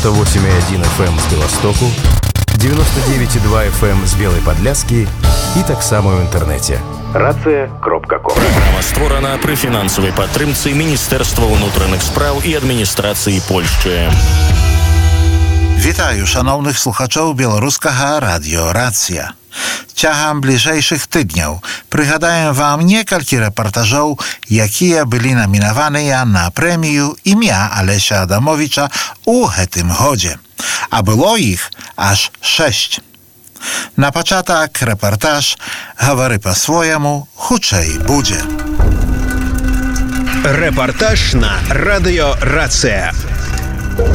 98,1 FM з Беластоку, 99,2 FM з Белай Падляскі і таксама ў інтэрнэце. Рацыя.ком. Праграма створана пры фінансавай падтрымцы Міністэрства ўнутраных спраў і адміністрацыі Польшчы. Вітаю шановних слухачоў беларускага радіо «Рацыя». Цягам бліжэйшых тыдняў прыгадаем вам некалькі рэпартажоў, якія былі намінаваныя на прэмію імя Алеся Адамовича ў гэтым годзе. А было іх аж 6. На пачатак рэпартаж «Гавары па-свойаму, хутчэй будзе». Рэпартаж на радыё «Рацыя».